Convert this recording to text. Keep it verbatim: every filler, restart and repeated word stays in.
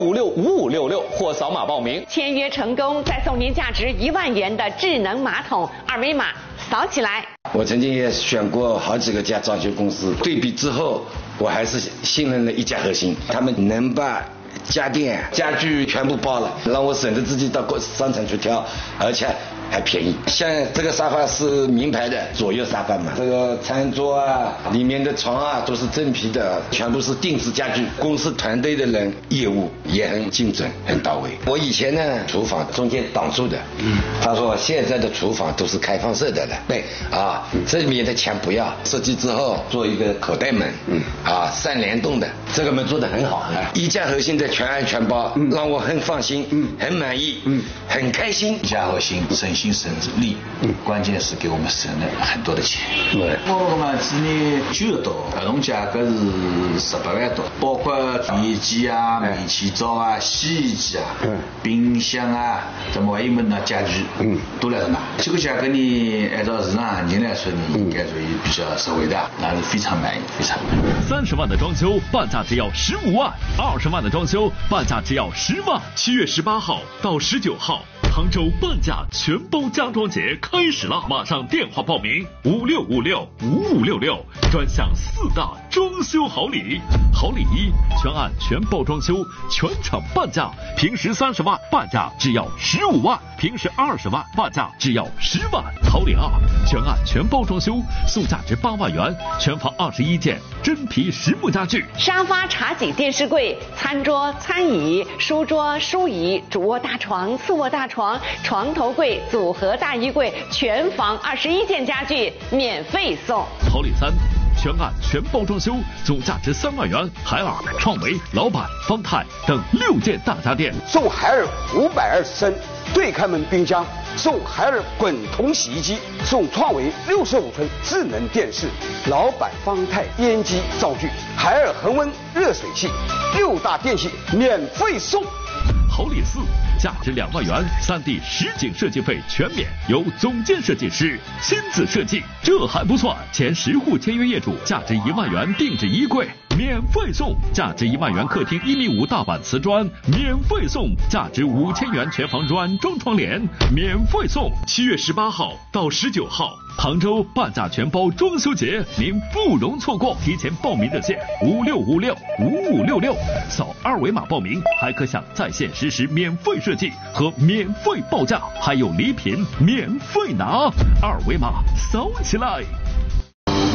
五六五五六六或扫码报名。 签约成功，再送您价值一万元的智能马桶，二维码扫起来。 我曾经也选过好几个家装修公司，对比之后，我还是信任了一家核心，他们能把家电、家具全部包了，让我省得自己到商场去挑，而且还便宜。像这个沙发是名牌的左右沙发嘛，这个餐桌啊，里面的床啊都是真皮的，全部是定制家具。公司团队的人业务也很精准，很到位。我以前呢，厨房中间挡住的，嗯，他说现在的厨房都是开放式的了，对啊，这里面的墙不要，设计之后做一个口袋门，嗯，啊，三联动的，这个门做得很好，一家核心的全安全包，嗯，让我很放心，嗯，很满意，嗯，很开心。 一家核心省心省力，嗯，关键是给我们省了很多的钱。 对， 我嘛今年九十多，合同价格是十八万多，包括电视机啊、煤气灶啊、洗衣机啊、嗯、冰箱啊，怎么还有么那家具，嗯，都来了嘛。这个价格呢，按照市场行情来说呢，应该属于比较实惠的，那是非常满意，非常满意。 三十万的装修，半价只要十五万；二十万的装修，半价只要十万。七月十八号到十九号。杭州半价全包家装节开始了，马上电话报名五六五六五五六六，专享四大装修好礼。好礼一，全案全包装修，全场半价，平时三十万，半价只要十五万；平时二十万，半价只要十万。好礼二，全案全包装修，送价值八万元，全房二十一件真皮实木家具， 沙发、茶几、电视柜、餐桌、餐椅、书桌、书椅、主卧大床、次卧大床。床头柜、组合大衣柜，全房二十一件家具免费送。 好礼三，全案全包装修，总价值三万元，海尔、创维、老板、方太等六件大家电， 送海尔五百二十升对开门冰箱，送海尔滚筒洗衣机，送创维六十五寸智能电视，老板方太烟机灶具，海尔恒温热水器，六大电器免费送。 好礼四，价值两万元，三 D 实景设计费全免，由总监设计师亲自设计。这还不算，前十户签约业主价值一万元定制衣柜免费送，价值一万元客厅一米五大板瓷砖免费送，价值五千元全房软装窗帘免费送。七月十八号到十九号，杭州半价全包装修节，您不容错过。提前报名热线五六五六五五六六，扫二维码报名，还可享在线实时免费设计和免费报价，还有礼品免费拿，二维码扫起来。